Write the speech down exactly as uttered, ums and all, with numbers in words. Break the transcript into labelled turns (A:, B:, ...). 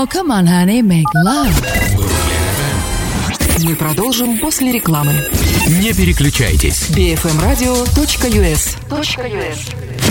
A: Oh, come on, honey, make love.
B: Мы продолжим после рекламы.
C: Не переключайтесь.
B: би эф эм радио точка ю эс